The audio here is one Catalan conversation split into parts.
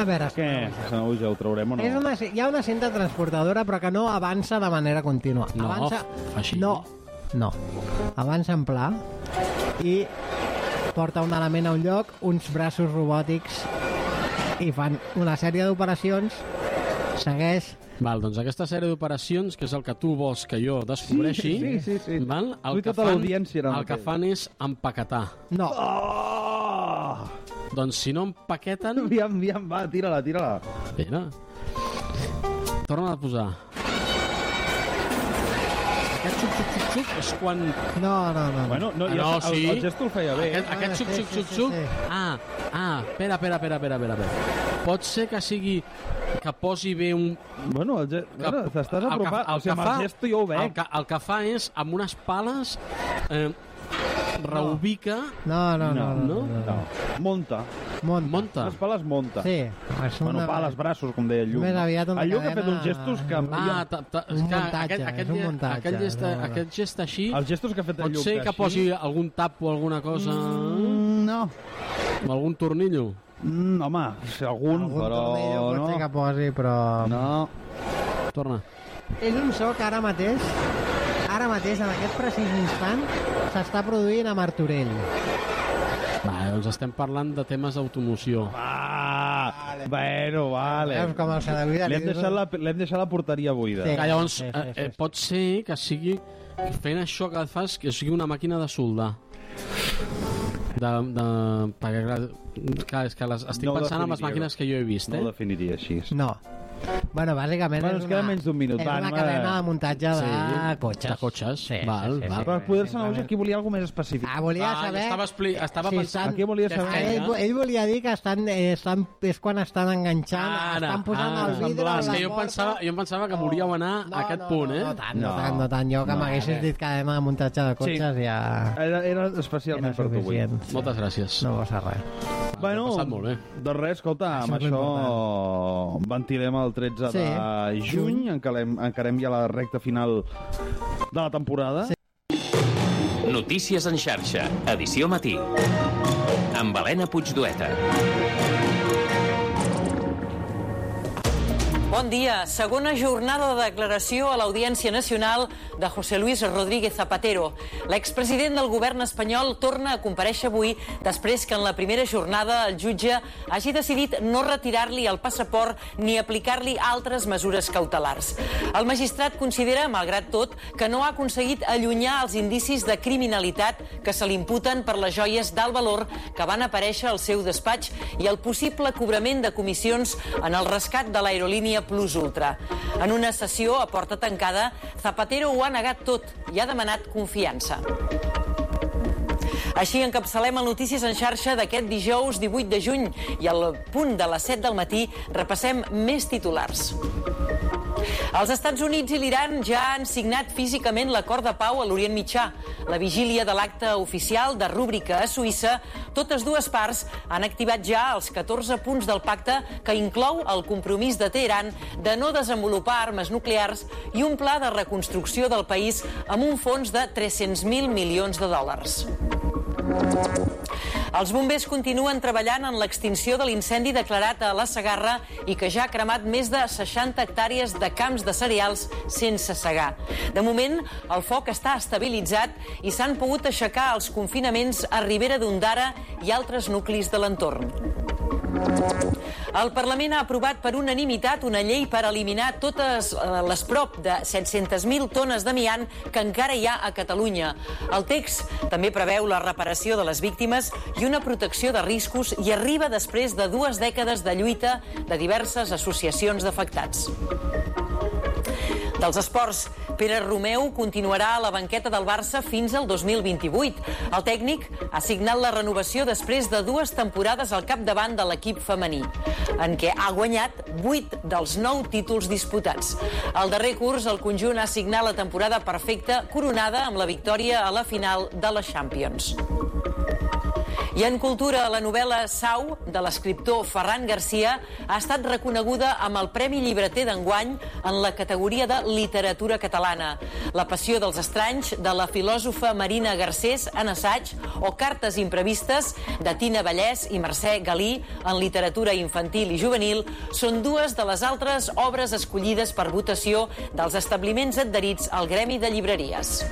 A veure, Ja ho traurem o no? hi ha una cinta transportadora però que no avança de manera contínua. No, avança, així. No. Avança en pla i porta un element a un lloc, uns braços robòtics i fan una sèrie d'operacions, segueix... Val, doncs aquesta sèrie d'operacions, que és el que tu vols que jo descobreixi, sí. val? El que fan és empaquetar. No. Oh! Doncs si no empaqueten... Aviam, va, tira-la. Espera. Torna a posar. Aquest xuc és quan... No. Bueno, sí. El gesto el feia bé. Aquest xuc. Sí. Espera. Pot ser que sigui... que posi bé un... Bueno, t'estàs apropant. O sigui, amb el gesto jo ho veig. El que fa és, amb unes pales, reubica... No. Monta. Les pales monta. Sí. Pales, braços, com deia el Llum. Més aviat una el Llum cadena... ha fet uns gestos que... un muntatge. Aquest gest així... Els gestos que ha fet el Llum. Pot ser que posi algun tap o alguna cosa... No. O algun tornillo. Home, si algun però tornillo pot ser que posi, però... No. Torna. És un so que ara mateix, en aquest precís instant, s'està produint a Martorell. Va, doncs estem parlant de temes d'automoció. Bueno, vale. Veus com el Sadaví... L'hem deixat la porteria buida. Sí. Que llavors pot ser que sigui, fent això que fas, que sigui una màquina de soldar. Perquè clar, és que estic pensant en les màquines que jo he vist, No ho definiria així. No. Bueno, bàsicament ens queda menys d'un minut. És una cadena de muntatge de cotxes. De cotxes, sí. Per poder-se anar aquí volia alguna més específic. Volia saber... Estava pensant... Aquí volia saber... Ell volia dir que és quan estan enganxant, estan posant el vidre a la porta... Jo em pensava que volíeu anar a aquest punt, eh? No tant. Jo que m'haguessis dit cadena de muntatge de cotxes ja... Era especialment per tu avui. Moltes gràcies. No passa res. Bueno, passat molt bé. Doncs res, escolta, amb això ventilem el 13 de juny, encarem ja la recta final de la temporada. Notícies en xarxa, edició matí, amb Helena Puigdueta. Bon dia. Segona jornada de declaració a l'Audiència Nacional de José Luis Rodríguez Zapatero. L'expresident del govern espanyol torna a comparèixer avui després que en la primera jornada el jutge hagi decidit no retirar-li el passaport ni aplicar-li altres mesures cautelars. El magistrat considera, malgrat tot, que no ha aconseguit allunyar els indicis de criminalitat que se li imputen per les joies d'alt valor que van aparèixer al seu despatx i el possible cobrament de comissions en el rescat de l'aerolínia Plus Ultra. En una sessió a porta tancada, Zapatero ho ha negat tot i ha demanat confiança. Així encapçalem el Notícies en xarxa d'aquest dijous 18 de juny i al punt de les 7 del matí repassem més titulars. Els Estats Units i l'Iran ja han signat físicament l'acord de pau a l'Orient Mitjà. La vigília de l'acte oficial de Rúbrica a Suïssa, totes dues parts han activat ja els 14 punts del pacte que inclou el compromís de Teheran de no desenvolupar armes nuclears i un pla de reconstrucció del país amb un fons de 300.000 milions de dòlars. Els bombers continuen treballant en l'extinció de l'incendi declarat a la Segarra i que ja ha cremat més de 60 hectàrees de camps de cereals sense segar. De moment, el foc està estabilitzat i s'han pogut aixecar els confinaments a Ribera d'Ondara i altres nuclis de l'entorn. El Parlament ha aprovat per unanimitat una llei per eliminar totes les prop de 700.000 tones d'amiant que encara hi ha a Catalunya. El text també preveu la reparació de les víctimes i una protecció de riscos i arriba després de 2 dècades de lluita de diverses associacions d'afectats. Dels esports, Pere Romeu continuarà a la banqueta del Barça fins al 2028. El tècnic ha signat la renovació després de 2 temporades al capdavant de l'equip femení, en què ha guanyat 8 dels 9 títols disputats. Al darrer curs, el conjunt ha signat la temporada perfecta, coronada amb la victòria a la final de la Champions. I en cultura, la novel·la Sau, de l'escriptor Ferran Garcia, ha estat reconeguda amb el Premi Llibreter d'enguany en la categoria de literatura catalana. La passió dels estranys, de la filòsofa Marina Garcés, en assaig, o Cartes imprevistes, de Tina Vallès i Mercè Galí, en literatura infantil i juvenil, són dues de les altres obres escollides per votació dels establiments adherits al Gremi de Llibreries.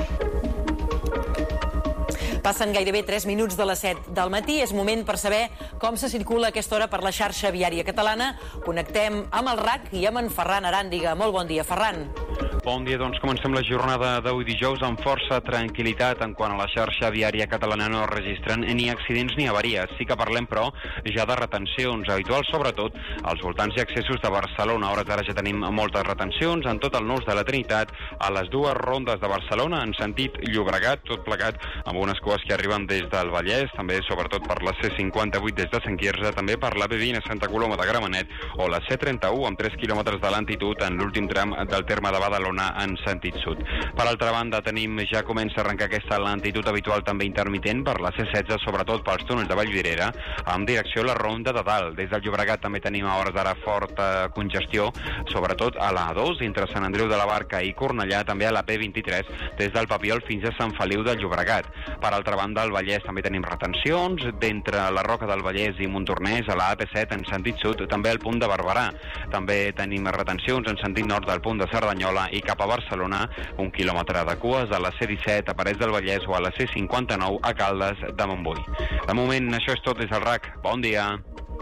Passen gairebé 3 minuts de les 7 del matí. És moment per saber com se circula a aquesta hora per la xarxa viària catalana. Connectem amb el RAC i amb en Ferran Aràndiga. Molt bon dia, Ferran. Bon dia, doncs comencem la jornada d'avui dijous amb força tranquil·litat en quant a la xarxa viària catalana. No es registren ni accidents ni avaries. Sí que parlem, però, ja de retencions habituals, sobretot als voltants i accessos de Barcelona. A hores d'ara ja tenim moltes retencions en tot el nus de la Trinitat, a les dues rondes de Barcelona, en sentit Llobregat, tot plegat amb unes cues que arriben des del Vallès, també sobretot per la C58 des de Sant Quirze, també per la B20 a Santa Coloma de Gramenet o la C31 amb 3 quilòmetres de lentitud en l'últim tram del terme de Badalona en sentit sud. Per altra banda, ja comença a arrencar aquesta lentitud habitual també intermitent per la C16, sobretot pels túnels de Vallvidrera, amb direcció a la Ronda de Dalt. Des del Llobregat també tenim a hores d'ara forta congestió, sobretot a la A2, entre Sant Andreu de la Barca i Cornellà, també a la P23, des del Papiol fins a Sant Feliu del Llobregat. Per altra banda, al Vallès també tenim retencions, d'entre la Roca del Vallès i Montornès a la AP7 en sentit sud, també al punt de Barberà. També tenim retencions en sentit nord del punt de Cerdanyola i cap a Barcelona, 1 quilòmetre de cues a la C17 a Parets del Vallès o a la C59 a Caldes de Montbui. De moment, això és tot des del RAC. Bon dia.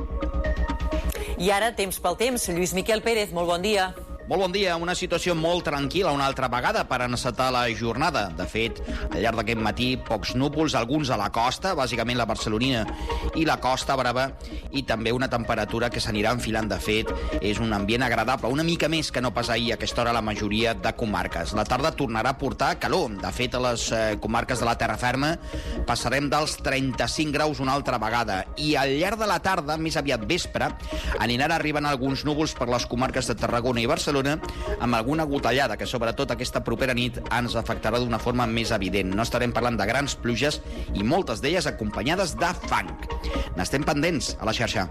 I ara, temps pel temps. Lluís Miquel Pérez, molt bon dia. Molt bon dia. Una situació molt tranquil·la una altra vegada per encetar la jornada. De fet, al llarg d'aquest matí, pocs núvols, alguns a la costa, bàsicament la barcelonina i la Costa Brava, i també una temperatura que s'anirà enfilant. De fet, és un ambient agradable, una mica més que no pas ahir a aquesta hora a la majoria de comarques. La tarda tornarà a portar calor. De fet, a les comarques de la terra ferma passarem dels 35 graus una altra vegada. I al llarg de la tarda, més aviat vespre, aniran arribant alguns núvols per les comarques de Tarragona i Barcelona, amb alguna gotellada que sobretot aquesta propera nit ens afectarà d'una forma més evident. No estarem parlant de grans pluges i moltes d'elles acompanyades de fang. N'estem pendents a la xarxa.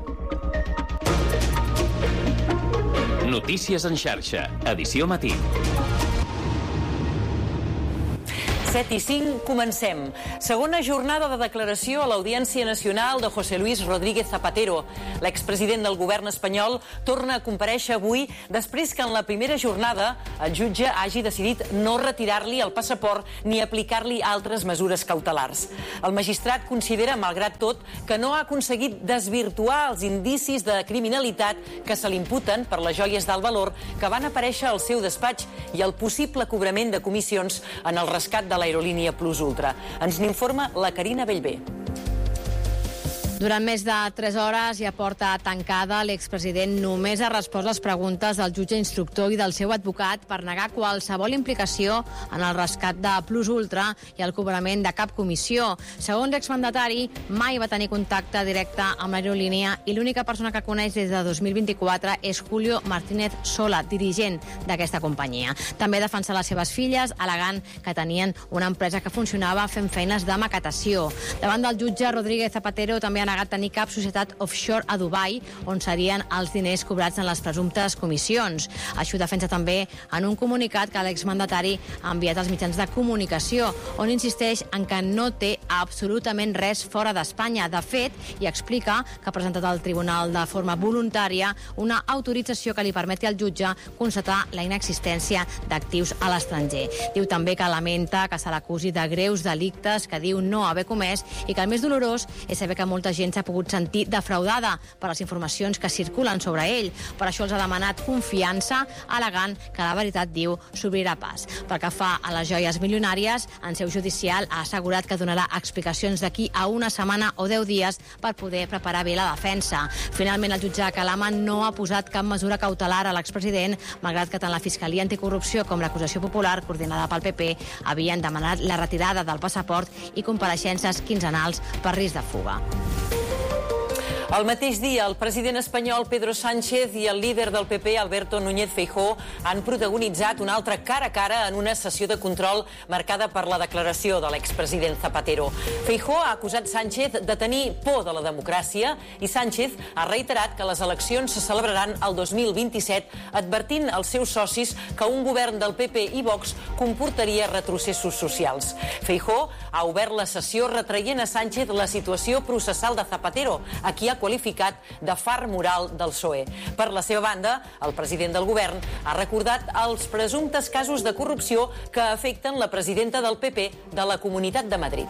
Notícies en xarxa, edició matí. 7 i 5, comencem. Segona jornada de declaració a l'Audiència Nacional de José Luis Rodríguez Zapatero. L'expresident del govern espanyol torna a comparèixer avui després que en la primera jornada el jutge hagi decidit no retirar-li el passaport ni aplicar-li altres mesures cautelars. El magistrat considera, malgrat tot, que no ha aconseguit desvirtuar els indicis de criminalitat que se l'imputen per les joies d'alt valor que van aparèixer al seu despatx i el possible cobrament de comissions en el rescat de l'aerolínia Plus Ultra. Ens n'informa la Carina Bellver. Durant més de 3 hores i a porta tancada, l'expresident només ha respost les preguntes del jutge instructor i del seu advocat per negar qualsevol implicació en el rescat de Plus Ultra i el cobrament de cap comissió. Segons l'exmandatari, mai va tenir contacte directe amb l'aerolínia i l'única persona que coneix des de 2024 és Julio Martínez Sola, dirigent d'aquesta companyia. També defensa les seves filles, al·legant que tenien una empresa que funcionava fent feines de maquetació. Davant del jutge, Rodríguez Zapatero també ha negat tenir cap societat offshore a Dubai on serien els diners cobrats en les presumptes comissions. Això ho defensa també en un comunicat que l'exmandatari ha enviat als mitjans de comunicació, on insisteix en que no té absolutament res fora d'Espanya. De fet, i explica que ha presentat al tribunal de forma voluntària una autorització que li permeti al jutge constatar la inexistència d'actius a l'estranger. Diu també que lamenta que se l'acusi de greus delictes que diu no haver comès i que el més dolorós és saber que molta gent s'ha pogut sentir defraudada per les informacions que circulen sobre ell. Per això els ha demanat confiança, al·legant que la veritat, diu, s'obrirà pas. Pel que fa a les joies milionàries, en seu judicial ha assegurat que donarà explicacions d'aquí a una setmana o 10 dies per poder preparar bé la defensa. Finalment, el jutge Calama no ha posat cap mesura cautelar a l'expresident, malgrat que tant la Fiscalia Anticorrupció com l'acusació popular, coordinada pel PP, havien demanat la retirada del passaport i compareixences quinzenals per risc de fuga. El mateix dia, el president espanyol Pedro Sánchez i el líder del PP, Alberto Núñez Feijóo, han protagonitzat un altre cara a cara en una sessió de control marcada per la declaració de l'expresident Zapatero. Feijóo ha acusat Sánchez de tenir por de la democràcia i Sánchez ha reiterat que les eleccions se celebraran el 2027, advertint als seus socis que un govern del PP i Vox comportaria retrocessos socials. Feijóo ha obert la sessió retraient a Sánchez la situació processal de Zapatero, a qui ha qualificat de far moral del PSOE. Per la seva banda, el president del govern ha recordat els presumptes casos de corrupció que afecten la presidenta del PP de la Comunitat de Madrid.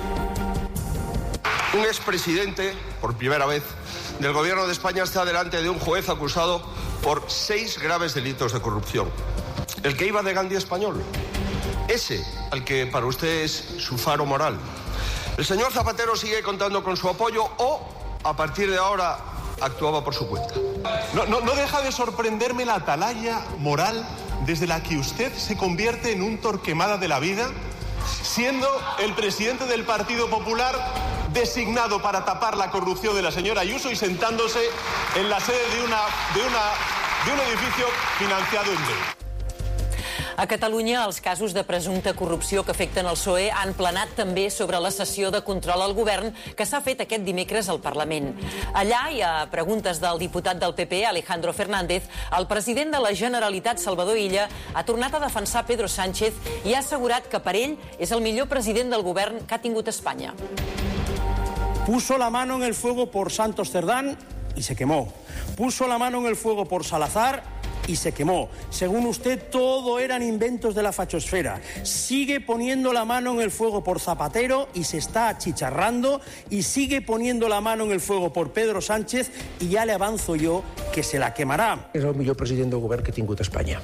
Un expresidente, por primera vez, del gobierno de España está delante de un juez acusado por 6 graves delitos de corrupción. El que iba de Gandhi español. Ese, al que para usted es su faro moral. El señor Zapatero sigue contando con su apoyo o, a partir de ahora, actuaba por su cuenta. No deja de sorprenderme la atalaya moral desde la que usted se convierte en un Torquemada de la vida, siendo el presidente del Partido Popular designado para tapar la corrupción de la señora Ayuso y sentándose en la sede de un edificio financiado en B. A Catalunya, els casos de presumpta corrupció que afecten el PSOE han planat també sobre la sessió de control al govern que s'ha fet aquest dimecres al Parlament. Allà, i a preguntes del diputat del PP, Alejandro Fernández, el president de la Generalitat, Salvador Illa, ha tornat a defensar Pedro Sánchez i ha assegurat que per ell és el millor president del govern que ha tingut Espanya. Puso la mano en el fuego por Santos Cerdán y se quemó. Puso la mano en el fuego por Salazar y se quemó. Según usted, todo eran inventos de la fachosfera. Sigue poniendo la mano en el fuego por Zapatero y se está achicharrando, y sigue poniendo la mano en el fuego por Pedro Sánchez, y ja le avanzo jo que se la quemarà. És el millor president del govern que ha tingut Espanya.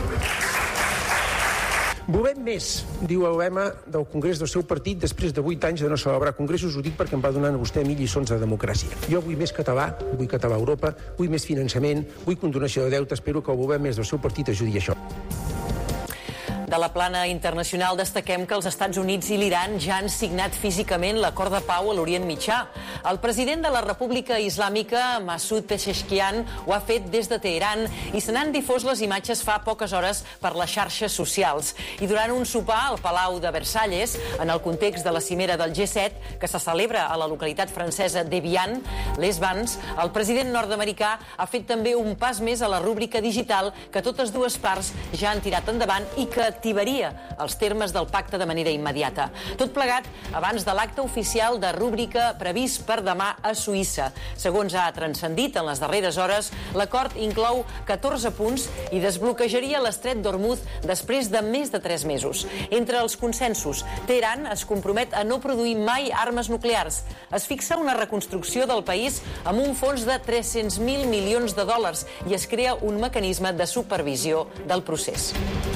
Volem més, diu el lema del Congrés del seu partit després de 8 anys de no celebrar congressos. Ho dic perquè em va donant a vostè a mi lliçons de democràcia. Jo vull més català, vull català a Europa, vull més finançament, vull condonació de deute. Espero que el govern més del seu partit ajudi a això. De la plana internacional destaquem que els Estats Units i l'Iran ja han signat físicament l'acord de pau a l'Orient Mitjà. El president de la República Islàmica, Masoud Pezeshkian, ho ha fet des de Teheran i se n'han difós les imatges fa poques hores per les xarxes socials. I durant un sopar al Palau de Versalles, en el context de la cimera del G7, que se celebra a la localitat francesa d'Evian, les Vans, el president nord-americà ha fet també un pas més a la rúbrica digital que totes dues parts ja han tirat endavant i que activaria els termes del pacte de manera immediata. Tot plegat abans de l'acte oficial de rúbrica previst per demà a Suïssa. Segons ha transcendit en les darreres hores, l'acord inclou 14 punts i desbloquejaria l'estret d'Hormuz després de més de 3 mesos. Entre els consensos, Teheran es compromet a no produir mai armes nuclears. Es fixa una reconstrucció del país amb un fons de 300.000 milions de dòlars i es crea un mecanisme de supervisió del procés.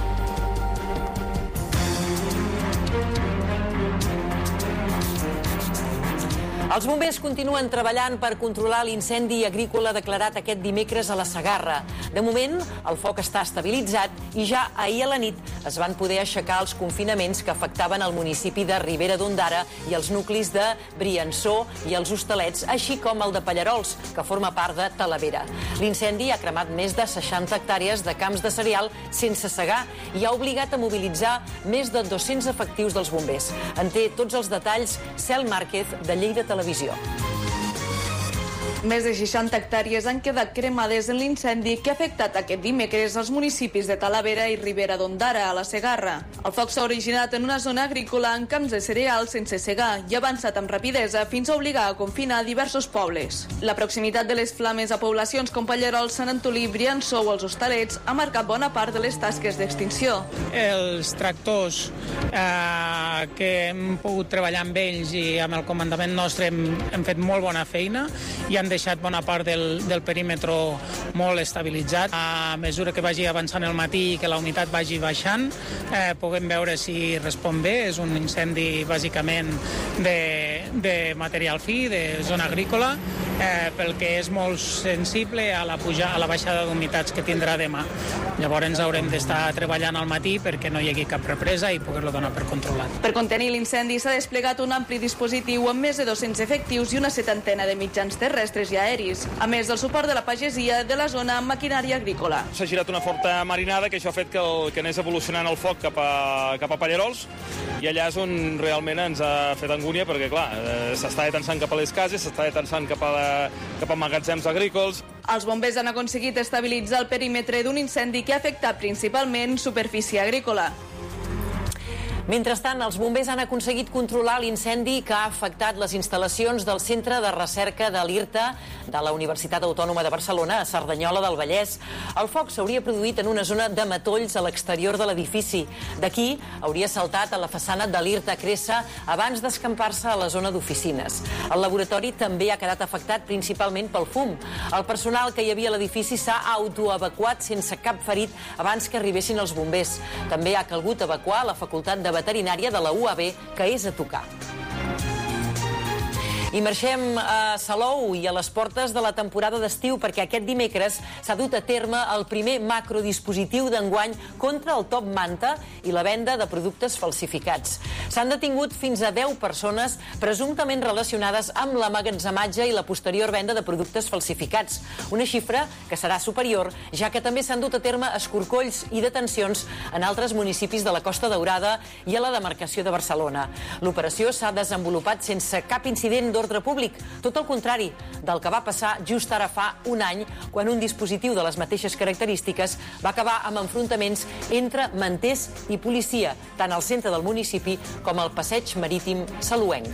Els bombers continuen treballant per controlar l'incendi agrícola declarat aquest dimecres a la Segarra. De moment, el foc està estabilitzat i ja ahir a la nit es van poder aixecar els confinaments que afectaven el municipi de Ribera d'Ondara i els nuclis de Briançó i els Hostalets, així com el de Pallarols, que forma part de Talavera. L'incendi ha cremat més de 60 hectàrees de camps de cereal sense segar i ha obligat a mobilitzar més de 200 efectius dels bombers. En té tots els detalls Cel Márquez, de Lleida Televisió. Més de 60 hectàrees han quedat cremades en l'incendi que ha afectat aquest dimecres els municipis de Talavera i Ribera d'Ondara, a la Segarra. El foc s'ha originat en una zona agrícola amb camps de cereals sense segar i ha avançat amb rapidesa fins a obligar a confinar diversos pobles. La proximitat de les flames a poblacions com Pallarols, Sant Antolí, Briançó o els Hostalets ha marcat bona part de les tasques d'extinció. Els tractors que hem pogut treballar amb ells i amb el comandament nostre hem fet molt bona feina i han deixat bona part del perímetre molt estabilitzat. A mesura que vagi avançant el matí i que la humitat vagi baixant, puguem veure si respon bé. És un incendi bàsicament de material fi, de zona agrícola, pel que és molt sensible a la baixada d'humitats que tindrà demà. Llavors haurem d'estar treballant al matí perquè no hi hagi cap represa i poder-lo donar per controlat. Per contenir l'incendi s'ha desplegat un ampli dispositiu amb més de 200 efectius i una setantena de mitjans terrestres terrestres i aeris, a més del suport de la pagesia de la zona amb maquinària agrícola. S'ha girat una forta marinada que això ha fet que anés evolucionant el foc cap a Pallerols, i allà és on realment ens ha fet angúnia, perquè, clar, s'està detensant cap a les cases, s'està detensant cap a magatzems agrícoles. Els bombers han aconseguit estabilitzar el perímetre d'un incendi que ha afectat principalment superfície agrícola. Mentrestant, els bombers han aconseguit controlar l'incendi que ha afectat les instal·lacions del Centre de Recerca de l'IRTA de la Universitat Autònoma de Barcelona, a Cerdanyola del Vallès. El foc s'hauria produït en una zona de matolls a l'exterior de l'edifici. D'aquí hauria saltat a la façana de l'IRTA Cressa abans d'escampar-se a la zona d'oficines. El laboratori també ha quedat afectat principalment pel fum. El personal que hi havia a l'edifici s'ha autoevacuat sense cap ferit abans que arribessin els bombers. També ha calgut evacuar la Facultat de Veterinària de la UAB, que és a tocar. I marxem a Salou i a les portes de la temporada d'estiu, perquè aquest dimecres s'ha dut a terme el primer macrodispositiu d'enguany contra el top manta i la venda de productes falsificats. S'han detingut fins a 10 persones presumptament relacionades amb l'emmagatzematge i la posterior venda de productes falsificats. Una xifra que serà superior, ja que també s'han dut a terme escorcolls i detencions en altres municipis de la Costa Daurada i a la demarcació de Barcelona. L'operació s'ha desenvolupat sense cap incident d'ordre públic, tot el contrari del que va passar just ara fa un any, quan un dispositiu de les mateixes característiques va acabar amb enfrontaments entre manters i policia, tant al centre del municipi com al passeig marítim saluenc.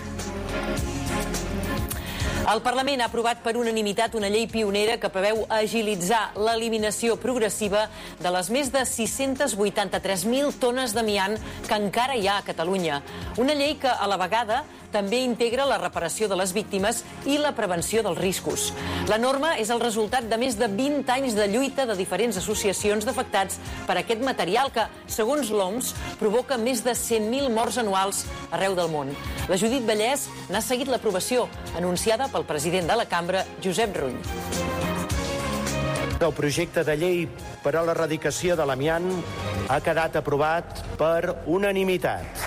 El Parlament ha aprovat per unanimitat una llei pionera que preveu agilitzar l'eliminació progressiva de les més de 683.000 tones d'amiant que encara hi ha a Catalunya. Una llei que, a la vegada, també integra la reparació de les víctimes i la prevenció dels riscos. La norma és el resultat de més de 20 anys de lluita de diferents associacions d'afectats per aquest material que, segons l'OMS, provoca més de 100.000 morts anuals arreu del món. La Judit Vallès n'ha seguit l'aprovació, anunciada pel president de la cambra, Josep Rull. El projecte de llei per a l'erradicació de l'amiant ha quedat aprovat per unanimitat.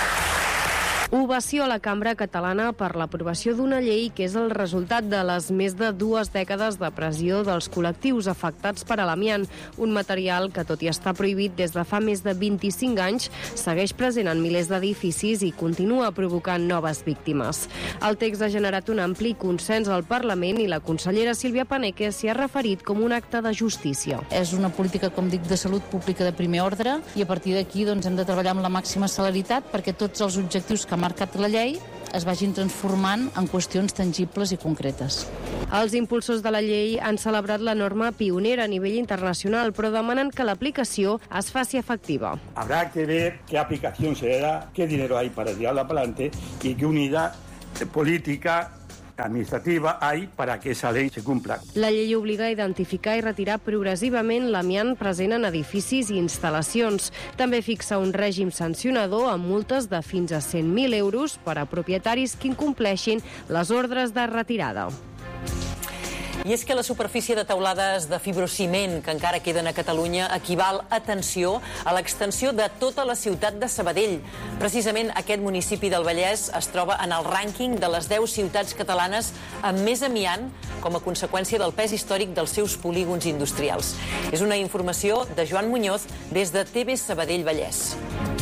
Ovació a la Cambra Catalana per l'aprovació d'una llei que és el resultat de les més de 2 dècades de pressió dels col·lectius afectats per a l'amiant, un material que, tot i estar prohibit des de fa més de 25 anys, segueix present en milers d'edificis i continua provocant noves víctimes. El text ha generat un ampli consens al Parlament i la consellera Sílvia Paneque s'hi ha referit com un acte de justícia. És una política, com dic, de salut pública de primer ordre i a partir d'aquí hem de treballar amb la màxima celeritat perquè tots els objectius que ha marcat la llei es vagin transformant en qüestions tangibles i concretes. Els impulsors de la llei han celebrat la norma pionera a nivell internacional, però demanen que l'aplicació es faci efectiva. Habrá que ver qué aplicación se da, qué dinero hay para tirarla para adelante y qué unidad política administrativa hay para que esa ley se cumpla. La llei obliga a identificar i retirar progressivament l'amiant present en edificis i instal·lacions. També fixa un règim sancionador amb multes de fins a 100.000 euros per a propietaris que incompleixin les ordres de retirada. I és que la superfície de teulades de fibrociment que encara queden a Catalunya equival, atenció, a l'extensió de tota la ciutat de Sabadell. Precisament aquest municipi del Vallès es troba en el rànquing de les 10 ciutats catalanes amb més amiant com a conseqüència del pes històric dels seus polígons industrials. És una informació de Joan Muñoz des de TV Sabadell Vallès.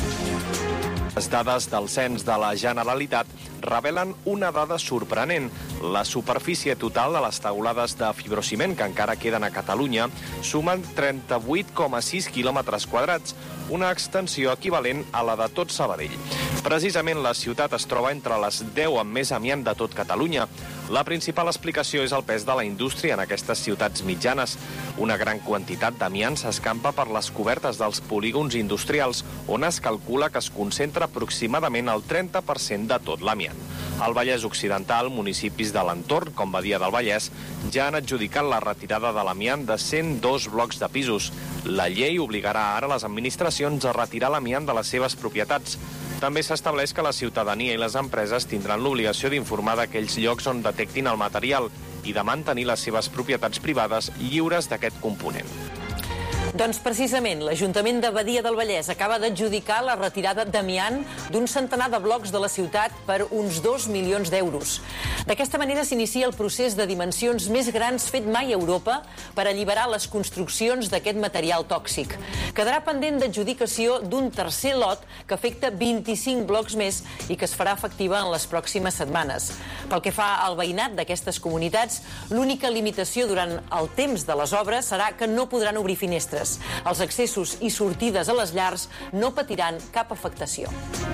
Les dades del cens de la Generalitat revelen una dada sorprenent. La superfície total de les teulades de fibrociment que encara queden a Catalunya sumen 38,6 quilòmetres quadrats, una extensió equivalent a la de tot Sabadell. Precisament la ciutat es troba entre les 10 amb més amiant de tot Catalunya. La principal explicació és el pes de la indústria en aquestes ciutats mitjanes. Una gran quantitat d'amiant s'escampa per les cobertes dels polígons industrials, on es calcula que es concentra aproximadament el 30% de tot l'amiant. Al Vallès Occidental, municipis de l'entorn, com Badia del Vallès, ja han adjudicat la retirada de l'amiant de 102 blocs de pisos. La llei obligarà ara les administracions a retirar l'amiant de les seves propietats. També s'estableix que la ciutadania i les empreses tindran l'obligació d'informar d'aquells llocs on detectin el material i de mantenir les seves propietats privades lliures d'aquest component. Doncs precisament, l'Ajuntament de Badia del Vallès acaba d'adjudicar la retirada d'amiant d'un centenar de blocs de la ciutat per uns 2 milions d'euros. D'aquesta manera s'inicia el procés de dimensions més grans fet mai a Europa per alliberar les construccions d'aquest material tòxic. Quedarà pendent d'adjudicació d'un tercer lot que afecta 25 blocs més i que es farà efectiva en les pròximes setmanes. Pel que fa al veïnat d'aquestes comunitats, l'única limitació durant el temps de les obres serà que no podran obrir finestres. Els accessos i sortides a les llars no patiran cap afectació.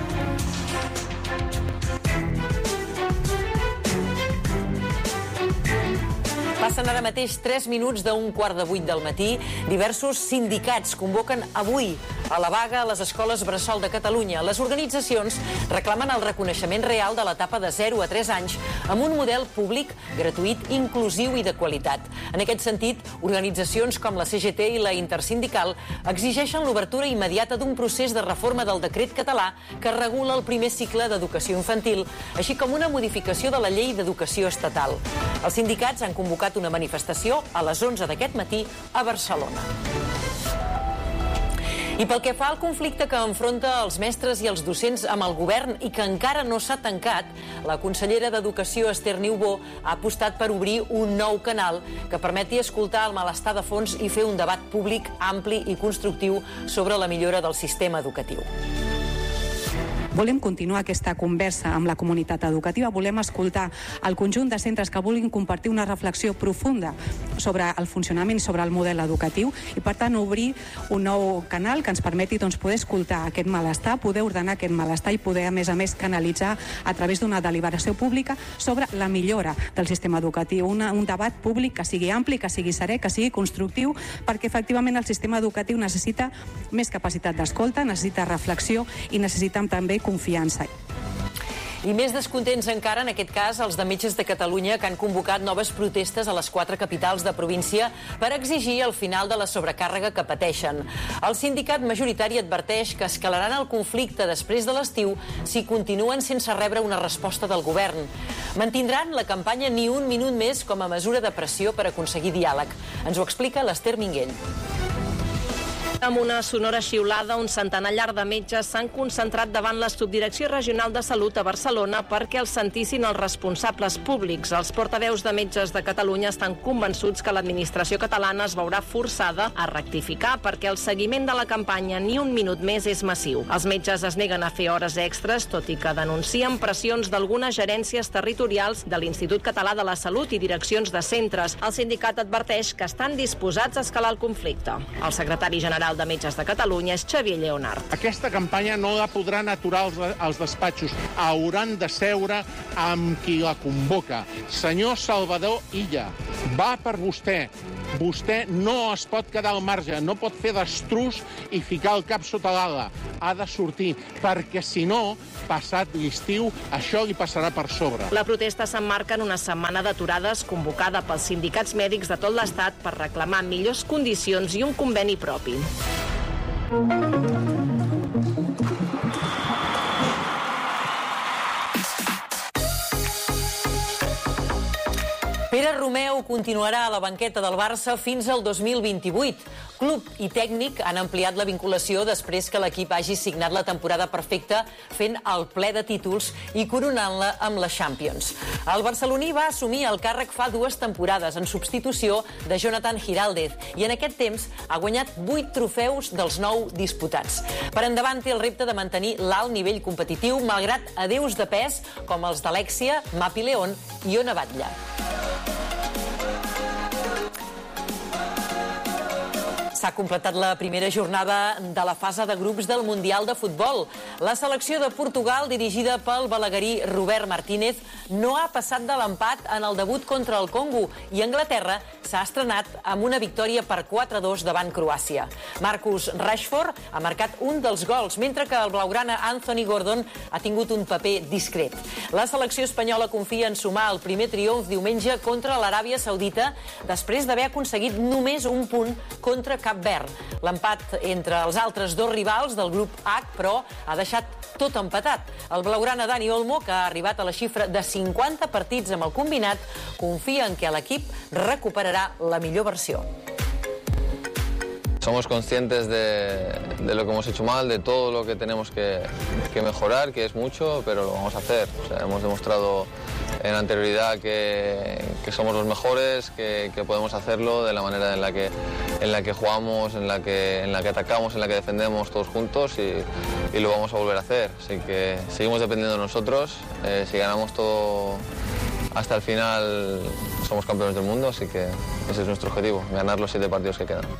Passen ara mateix 3 minuts d'un 7:15 del matí. Diversos sindicats convoquen avui a la vaga a les escoles bressol de Catalunya. Les organitzacions reclamen el reconeixement real de l'etapa de 0 a 3 anys amb un model públic, gratuït, inclusiu i de qualitat. En aquest sentit, organitzacions com la CGT i la Intersindical exigeixen l'obertura immediata d'un procés de reforma del decret català que regula el primer cicle d'educació infantil, així com una modificació de la llei d'educació estatal. Els sindicats han convocat una manifestació a les 11 d'aquest matí a Barcelona. I pel que fa al conflicte que enfronta els mestres i els docents amb el govern i que encara no s'ha tancat, la consellera d'Educació, Esther Niubó, ha apostat per obrir un nou canal que permeti escoltar el malestar de fons i fer un debat públic ampli i constructiu sobre la millora del sistema educatiu. Volem continuar aquesta conversa amb la comunitat educativa, volem escoltar el conjunt de centres que vulguin compartir una reflexió profunda sobre el funcionament i sobre el model educatiu i, per tant, obrir un nou canal que ens permeti poder escoltar aquest malestar, poder ordenar aquest malestar i poder, a més, canalitzar a través d'una deliberació pública sobre la millora del sistema educatiu. Un debat públic que sigui ampli, que sigui serè, que sigui constructiu, perquè, efectivament, el sistema educatiu necessita més capacitat d'escolta, necessita reflexió i necessitem també confiança. I més descontents encara, en aquest cas, els de Metges de Catalunya, que han convocat noves protestes a les 4 capitals de província per exigir el final de la sobrecàrrega que pateixen. El sindicat majoritari adverteix que escalaran el conflicte després de l'estiu si continuen sense rebre una resposta del govern. Mantindran la campanya Ni un minut més com a mesura de pressió per aconseguir diàleg. Ens ho explica l'Ester Minguell. Amb una sonora xiulada, un centenar llarg de metges s'han concentrat davant la Subdirecció Regional de Salut a Barcelona perquè els sentissin els responsables públics. Els portaveus de Metges de Catalunya estan convençuts que l'administració catalana es veurà forçada a rectificar perquè el seguiment de la campanya Ni un minut més és massiu. Els metges es neguen a fer hores extres, tot i que denuncien pressions d'algunes gerències territorials de l'Institut Català de la Salut i direccions de centres. El sindicat adverteix que estan disposats a escalar el conflicte. El secretari general de Metges de Catalunya és Xavier Lleonard. Aquesta campanya no la podran aturar els despatxos. Hauran de seure amb qui la convoca. Senyor Salvador Illa, va per vostè. Vostè no es pot quedar al marge, no pot fer d'estrus i ficar el cap sota l'ala. Ha de sortir, perquè si no, passat l'estiu, això li passarà per sobre. La protesta s'emmarca en una setmana d'aturades convocada pels sindicats mèdics de tot l'Estat per reclamar millors condicions i un conveni propi. Pere Romeu continuarà a la banqueta del Barça fins al 2028. Club i tècnic han ampliat la vinculació després que l'equip hagi signat la temporada perfecta fent el ple de títols i coronant-la amb la Champions. El barceloní va assumir el càrrec fa 2 temporades en substitució de Jonathan Giraldez i en aquest temps ha guanyat 8 trofeus dels 9 disputats. Per endavant té el repte de mantenir l'alt nivell competitiu malgrat adeus de pes com els d'Alexia, Mapi León i Ona Batlle. S'ha completat la primera jornada de la fase de grups del Mundial de Futbol. La selecció de Portugal, dirigida pel balaguerí Robert Martínez, no ha passat de l'empat en el debut contra el Congo i Anglaterra s'ha estrenat amb una victòria per 4-2 davant Croàcia. Marcus Rashford ha marcat un dels gols, mentre que el blaugrana Anthony Gordon ha tingut un paper discret. La selecció espanyola confia en sumar el primer triomf diumenge contra l'Aràbia Saudita després d'haver aconseguit només un punt contra Cap Verd. L'empat entre els altres 2 rivals del grup H, però, ha deixat tot empatat. El blaugrana Dani Olmo, que ha arribat a la xifra de 50 partits amb el combinat, confia en que l'equip recuperarà la millor versió. somos conscientes de lo que hemos hecho mal, de todo lo que tenemos que mejorar, que es mucho, pero lo vamos a hacer. O sea, hemos demostrado en anterioridad que somos los mejores, que podemos hacerlo de la manera en la que jugamos, en la que atacamos, en la que defendemos todos juntos y lo vamos a volver a hacer. Así que seguimos dependiendo de nosotros. Si ganamos todo hasta el final, somos campeones del mundo, así que ese es nuestro objetivo, ganar los 7 partidos que quedan.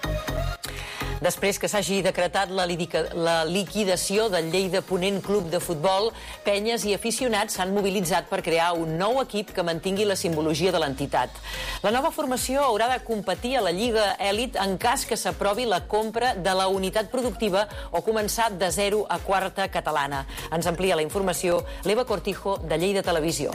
Després que s'hagi decretat la liquidació del Lleida Ponent Club de Futbol, penyes i aficionats s'han mobilitzat per crear un nou equip que mantingui la simbologia de l'entitat. La nova formació haurà de competir a la Lliga Èlit en cas que s'aprovi la compra de la unitat productiva o començar de 0 a 4a catalana. Ens amplia la informació l'Eva Cortijo, de Lleida Televisió.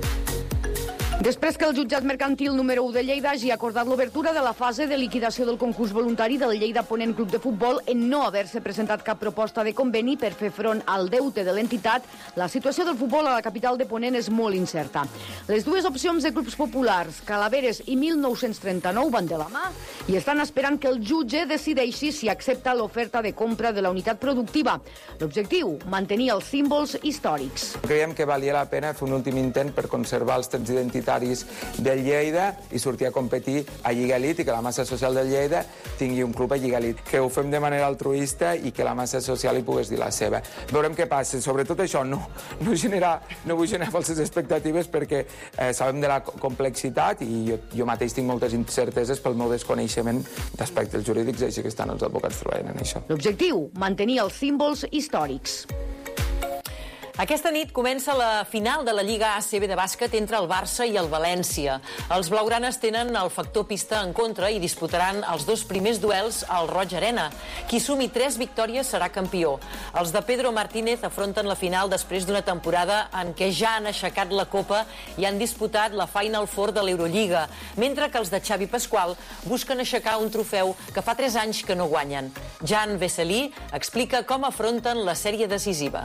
Després que el jutjat mercantil número 1 de Lleida hagi acordat l'obertura de la fase de liquidació del concurs voluntari del Lleida Ponent Club de Futbol en no haver-se presentat cap proposta de conveni per fer front al deute de l'entitat, la situació del futbol a la capital de Ponent és molt incerta. Les dues opcions de clubs populars, Calaveres i 1939, van de la mà i estan esperant que el jutge decideixi si accepta l'oferta de compra de la unitat productiva. L'objectiu, mantenir els símbols històrics. Creiem que valia la pena fer un últim intent per conservar els temps identitaris del Lleida i sortir a competir a Lliga Elit i que la massa social del Lleida tingui un club a Lliga Elit. Que ho fem de manera altruista i que la massa social hi pogués dir la seva. Veurem què passa. Sobretot això, no vull generar falses expectatives perquè sabem de la complexitat i jo mateix tinc moltes incerteses pel meu desconeixement d'aspectes jurídics, així que estan els advocats treballant en això. L'objectiu, mantenir els símbols històrics. Aquesta nit comença la final de la Lliga ACB de bàsquet entre el Barça i el València. Els blaugranes tenen el factor pista en contra i disputaran els 2 primers duels al Roig Arena. Qui sumi 3 victòries serà campió. Els de Pedro Martínez afronten la final després d'una temporada en què ja han aixecat la Copa i han disputat la Final Four de l'Eurolliga, mentre que els de Xavi Pasqual busquen aixecar un trofeu que fa 3 anys que no guanyen. Jan Veselí explica com afronten la sèrie decisiva.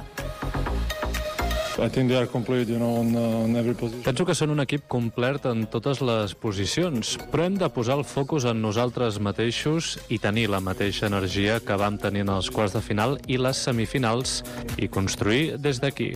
Penso que són un equip complet en totes les posicions, però hem de posar el focus en nosaltres mateixos i tenir la mateixa energia que vam tenir en els quarts de final i les semifinals i construir des d'aquí.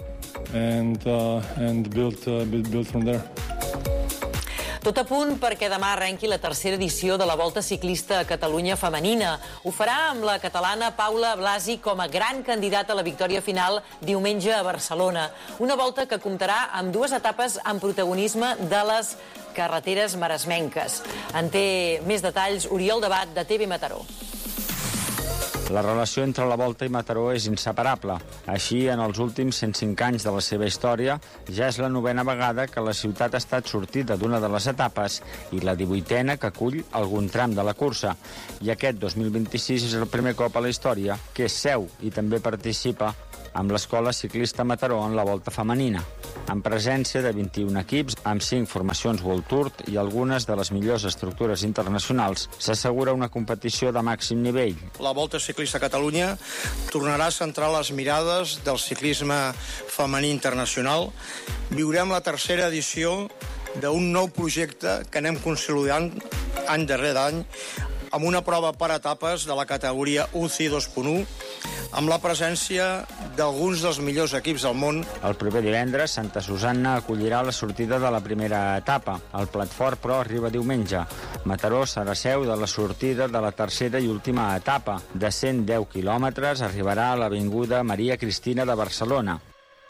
Tot a punt perquè demà arrenqui la tercera edició de la Volta Ciclista a Catalunya femenina. Ho farà amb la catalana Paula Blasi com a gran candidata a la victòria final diumenge a Barcelona. Una volta que comptarà amb 2 etapes amb protagonisme de les carreteres maresmenques. En té més detalls Oriol Debat, de TV Mataró. La relació entre la Volta i Mataró és inseparable. Així, en els últims 105 anys de la seva història, ja és la 9a vegada que la ciutat ha estat sortida d'una de les etapes i la 18a que acull algun tram de la cursa. I aquest 2026 és el primer cop a la història que és seu i també participa amb l'Escola Ciclista Mataró en la Volta Femenina, en presència de 21 equips, amb 5 formacions World Tour i algunes de les millors estructures internacionals, s'assegura una competició de màxim nivell. La Volta Ciclista a Catalunya tornarà a centrar les mirades del ciclisme femení internacional. Viurem la tercera edició d'un nou projecte que anem consolidant any darrere any, amb una prova per etapes de la categoria UCI 2.1, amb la presència d'alguns dels millors equips del món. El proper divendres, Santa Susanna acollirà la sortida de la primera etapa. El plat fort, però, arriba diumenge. Mataró serà seu de la sortida de la tercera i última etapa. De 110 quilòmetres arribarà a l'avinguda Maria Cristina de Barcelona.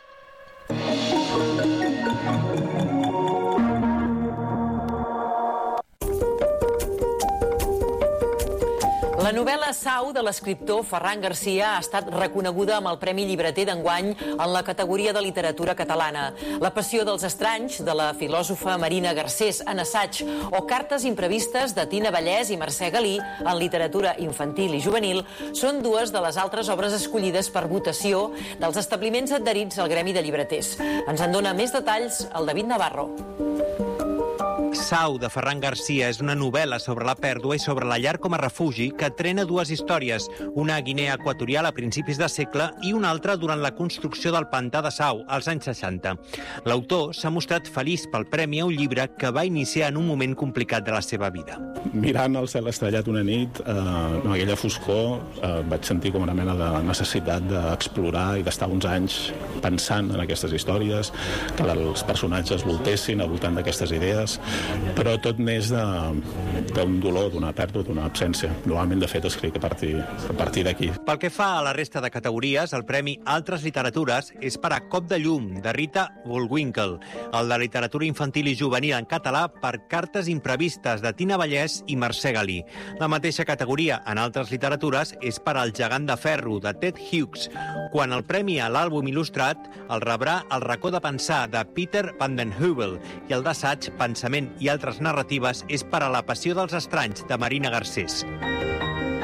La novel·la Sau de l'escriptor Ferran Garcia ha estat reconeguda amb el Premi Llibreter d'enguany en la categoria de literatura catalana. La passió dels estranys, de la filòsofa Marina Garcés, en assaig, o Cartes imprevistes de Tina Vallès i Mercè Galí, en literatura infantil i juvenil, són 2 de les altres obres escollides per votació dels establiments adherits al Gremi de Llibreters. Ens en dona més detalls el David Navarro. Sau, de Ferran Garcia, és una novel·la sobre la pèrdua i sobre la llar com a refugi que trena dues històries, una a Guinea Equatorial a principis de segle i una altra durant la construcció del pantà de Sau, als anys 60. L'autor s'ha mostrat feliç pel premi a un llibre que va iniciar en un moment complicat de la seva vida. Mirant el cel estrellat una nit, amb aquella foscor, vaig sentir com una mena de necessitat d'explorar i d'estar uns anys pensant en aquestes històries, que els personatges voltessin al voltant d'aquestes idees, però tot neix d'un dolor, d'una pèrdua, d'una absència. Normalment, de fet, escric a partir d'aquí. Pel que fa a la resta de categories, el Premi Altres Literatures és per a Cop de llum, de Rita Bullwinkle, el de Literatura Infantil i Juvenil en català per Cartes imprevistes, de Tina Vallès i Mercè Galí. La mateixa categoria en Altres Literatures és per al Gegant de ferro, de Ted Hughes, quan el premi a l'àlbum il·lustrat el rebrà El racó de pensar, de Peter van den Heuvel, i el d'assaig Pensament i altres narratives és per a La passió dels estranys, de Marina Garcés.